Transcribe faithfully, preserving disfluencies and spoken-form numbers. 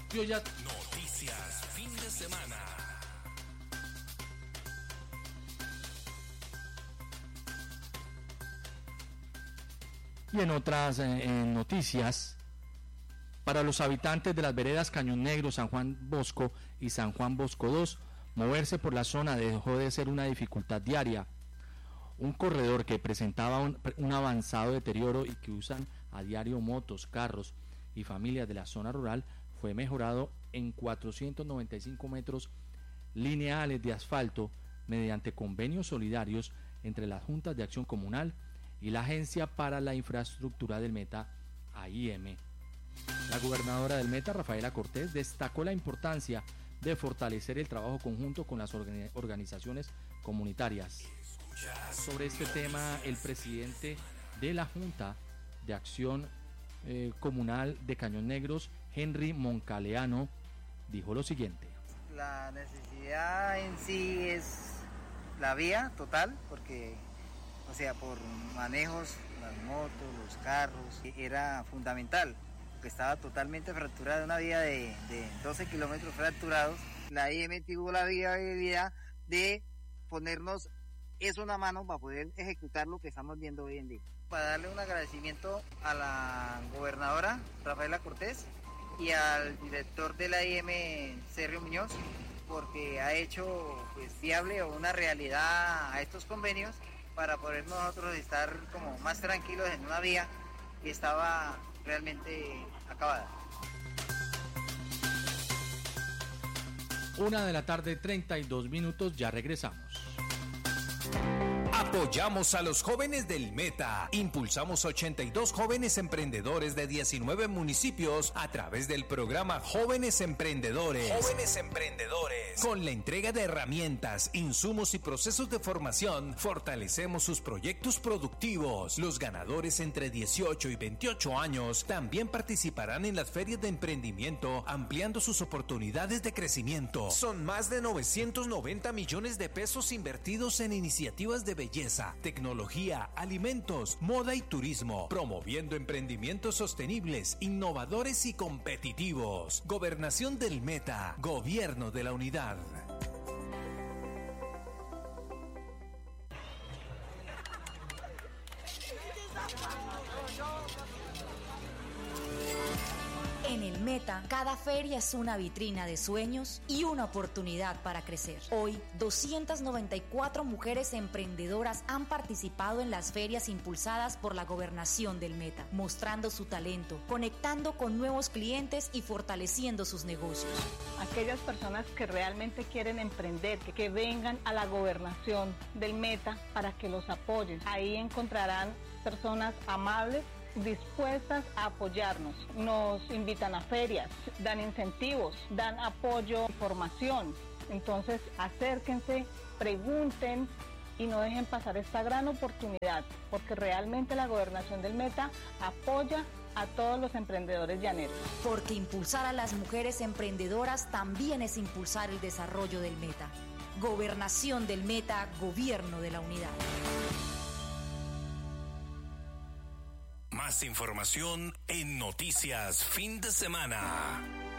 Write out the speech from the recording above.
Yo ya... Noticias fin de semana. Y en otras eh, en noticias, para los habitantes de las veredas Cañón Negro, San Juan Bosco y San Juan Bosco dos, moverse por la zona dejó de ser una dificultad diaria. Un corredor que presentaba un, un avanzado deterioro y que usan a diario motos, carros y familias de la zona rural fue mejorado en cuatrocientos noventa y cinco metros lineales de asfalto mediante convenios solidarios entre las Juntas de Acción Comunal y la Agencia para la Infraestructura del Meta, A I M. La gobernadora del Meta, Rafaela Cortés, destacó la importancia de fortalecer el trabajo conjunto con las organizaciones comunitarias. Sobre este tema, el presidente de la Junta de Acción eh, Comunal de Cañón Negros, Henry Moncaleano, dijo lo siguiente. La necesidad en sí es la vía total, porque, o sea, por manejos, las motos, los carros, era fundamental, porque estaba totalmente fracturada, una vía de, de doce kilómetros fracturados. La I M tuvo la viabilidad de ponernos eso una mano para poder ejecutar lo que estamos viendo hoy en día. Para darle un agradecimiento a la gobernadora Rafaela Cortés y al director de la I M, Sergio Muñoz, porque ha hecho pues, viable o una realidad a estos convenios para poder nosotros estar como más tranquilos en una vía que estaba realmente acabada. Una de la tarde, treinta y dos minutos, ya regresamos. Apoyamos a los jóvenes del Meta. Impulsamos ochenta y dos jóvenes emprendedores de diecinueve municipios a través del programa Jóvenes Emprendedores. Jóvenes Emprendedores. Con la entrega de herramientas, insumos y procesos de formación, fortalecemos sus proyectos productivos. Los ganadores entre dieciocho y veintiocho años también participarán en las ferias de emprendimiento, ampliando sus oportunidades de crecimiento. Son más de novecientos noventa millones de pesos invertidos en iniciativas de belleza, tecnología, alimentos, moda y turismo, promoviendo emprendimientos sostenibles, innovadores y competitivos. Gobernación del Meta, Gobierno de la Unidad. En el Meta, cada feria es una vitrina de sueños y una oportunidad para crecer. Hoy, doscientas noventa y cuatro mujeres emprendedoras han participado en las ferias impulsadas por la Gobernación del Meta, mostrando su talento, conectando con nuevos clientes y fortaleciendo sus negocios. Aquellas personas que realmente quieren emprender, que, que vengan a la Gobernación del Meta para que los apoyen. Ahí encontrarán personas amables, dispuestas a apoyarnos. Nos invitan a ferias, dan incentivos, dan apoyo y formación. Entonces acérquense, pregunten y no dejen pasar esta gran oportunidad, porque realmente la Gobernación del Meta apoya a todos los emprendedores llaneros. Porque impulsar a las mujeres emprendedoras también es impulsar el desarrollo del Meta. Gobernación del Meta, Gobierno de la Unidad. Más información en Noticias Fin de Semana.